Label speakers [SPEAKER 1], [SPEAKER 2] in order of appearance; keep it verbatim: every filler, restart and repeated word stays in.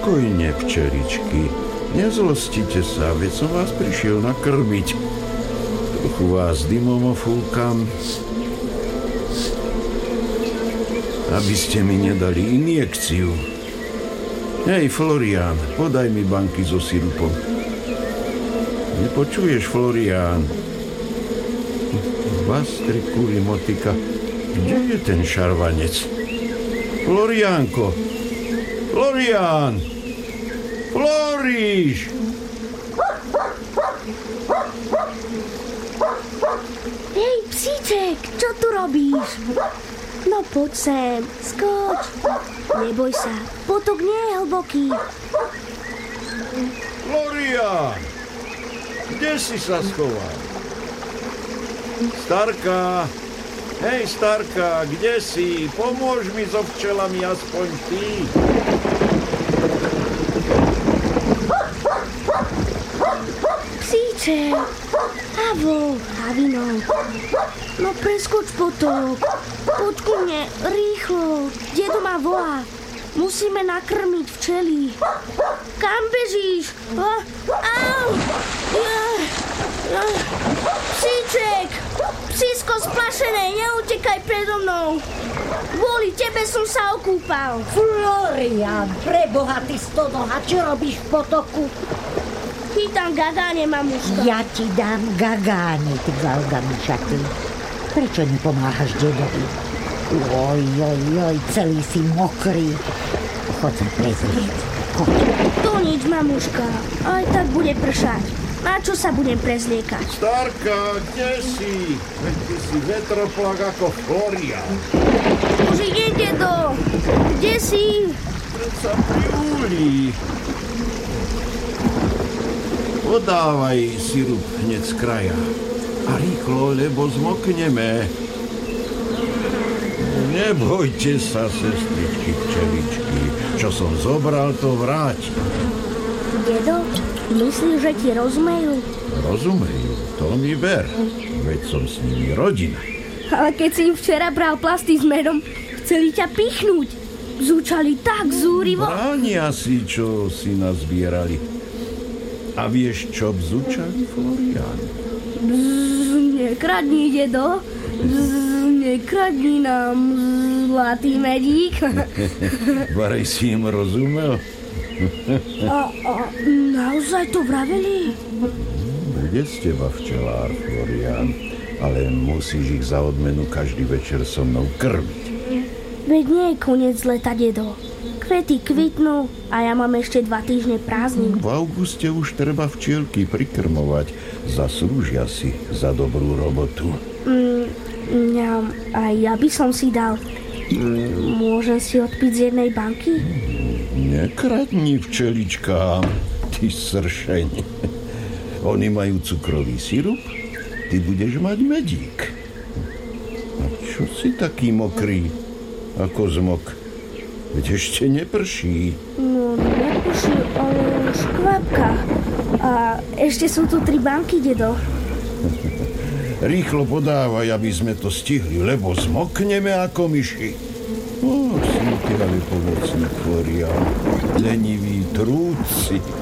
[SPEAKER 1] Pokojne, včeličky. Nezlostite sa, veď som vás prišiel nakrmiť. Trochu vás dymom ofúkam, aby ste mi nedali injekciu. Hej, Florián, podaj mi banky so sirupom. Nepočuješ, Florián? Vastrikuli motika, kde je ten šarvanec? Floriánko! Florián! Floríš!
[SPEAKER 2] Hej, psíček, čo tu robíš? No poď sem, skoč. Neboj sa, potok nie je hlboký.
[SPEAKER 1] Florián! Kde si sa schoval? Starka! Hej, Starka, kde si? Pomôž mi so včelami aspoň ty.
[SPEAKER 2] Psíček, Havo, Havino. No preskoč potok. Poď ku mne, rýchlo. Dedo ma volá. Musíme nakrmiť včely. Kam bežíš? A, au! Ja, ja. Psíček! Psísko splašené, neutekaj predo mnou. Kvôli tebe som sa okúpal.
[SPEAKER 3] Florián, preboha, ty stonoha, čo robíš v potoku?
[SPEAKER 2] Chytám gagáne, mamuška.
[SPEAKER 3] Ja ti dám gagáne, ty galgamišaty. Prečo nepomáhaš dedovi? Oj, oj, oj, celý si mokrý. Choď sa prezrieť, choď.
[SPEAKER 2] To nič, mamuška. Aj tak bude pršať. Na čo sa budem prezliekať?
[SPEAKER 1] Starka, kde si? Veď ty si vetroplak ako Florián.
[SPEAKER 2] Už ide, dedo. Kde si?
[SPEAKER 1] Predsa pri úli. Podávaj sirup hneď z kraja. A rýchlo, lebo zmokneme. Nebojte sa, sestričky včeličky. Čo som zobral, to vrátim.
[SPEAKER 2] Dedo, myslíš, že ti rozumejú?
[SPEAKER 1] Rozumejú, to mi ver. Veď som s nimi rodina.
[SPEAKER 2] Ale keď si im včera bral plasty s medom, chceli ťa pichnúť. Zúčali tak zúrivo.
[SPEAKER 1] Bránia si, čo si nazbierali. A vieš, čo bzúčali, Florián?
[SPEAKER 2] Bzz, nekradni, dedo. Bzz, nekradni nám, zlatý medík.
[SPEAKER 1] Varej si im rozumel?
[SPEAKER 2] A, a naozaj to vraveli?
[SPEAKER 1] Bude z teba včelár, Florián, ale musíš ich za odmenu každý večer so mnou krmiť.
[SPEAKER 2] Veď nie je koniec leta, dedo. Kvety kvitnú a ja mám ešte dva týždne prázdnin.
[SPEAKER 1] V auguste už treba včielky prikrmovať. Zaslúžia si za dobrú robotu.
[SPEAKER 2] Mm, ja, aj ja by som si dal. Mm, môžem si odpiť z jednej banky?
[SPEAKER 1] Nekradni včeličkám, ty sršeň. Oni majú cukrový sirup, ty budeš mať medík. A čo si taký mokrý, ako zmok? Veď ešte neprší.
[SPEAKER 2] No, neprší, ale škvábka. A ešte sú tu tri banky, dedo.
[SPEAKER 1] Rýchlo podávaj, aby sme to stihli, lebo zmokneme ako myši. O, si ty ale pomocný, Florián. Lenivý trúci.